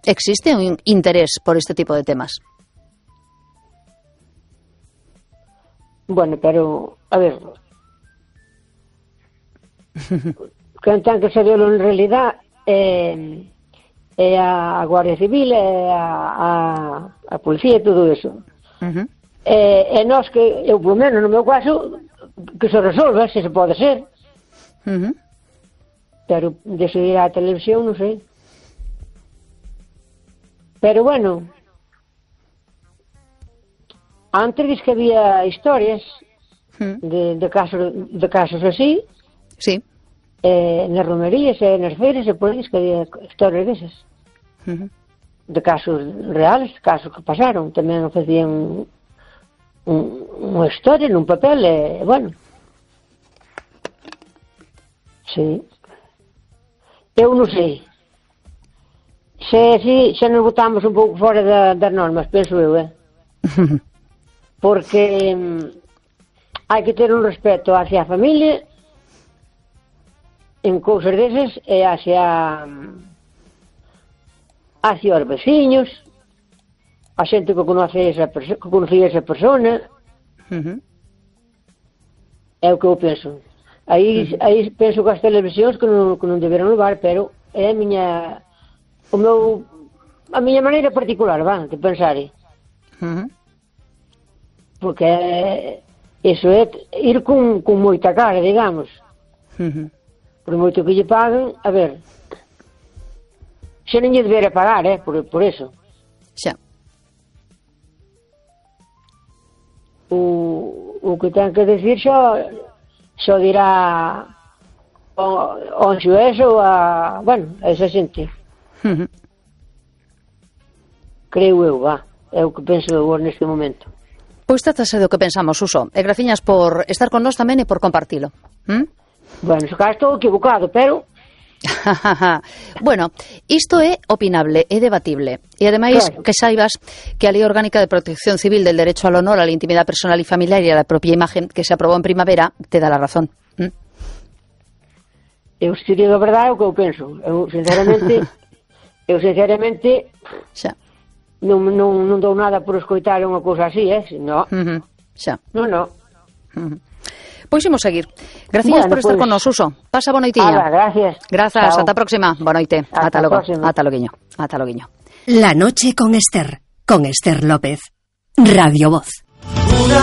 ¿Existe un interés por este tipo de temas? Bueno, pero, a ver, quen ten que saberlo en realidad é a Guardia Civil, é a Policía e todo eso. E nós que, eu polo menos no meu caso, que se resolva, se pode ser. Pero de seguir a televisión non sei. Pero bueno, antes diz que había historias de casos así. Sí. Nas romerías e nas feiras e por aí que había historias desas. De casos reales, casos que pasaron. Tamén facían unha historia nun papel e, bueno. Sí. Eu non sei. Se nos botamos un pouco fora das normas, penso eu, porque hai que ter un respeto hacia a familia en cousas desas e hacia os veciños, a xente que conocía esa persona. É o que eu penso. Aí penso que as televisións que non deberan levar, pero é a miña maneira particular, de pensar. Porque iso é ir con moita cara, digamos. Por moito que lle paguen, a ver, se non lle debera pagar, por eso. Xa. O que ten que decir só dirá ao xuez ou a esa xente. Creo eu, é o que penso eu neste momento. Pois trátase do que pensamos, Suso. E graciñas por estar con nós tamén e por compartilo. Bueno, se cá estou equivocado, pero... Bueno, isto é opinable, é debatible. E ademais, claro, que saibas que a Lei Orgánica de Protección Civil del Derecho al Honor, a la Intimidad Personal y Familiar y a la propia imagen que se aprobou en primavera, te dá la razón. Eu, se digo a verdade, é o que eu penso. Eu, sinceramente... Xa. Non dou nada por escoitar unha cousa así, no. Xa. No. Pois imos seguir. Gracias por estar con nos, Suso. Pasa boa noitiña. Gracias. Grazas, ata a próxima. Boa noite. Ata logo. Ata loguiño. La noche con Esther López. Radio Voz.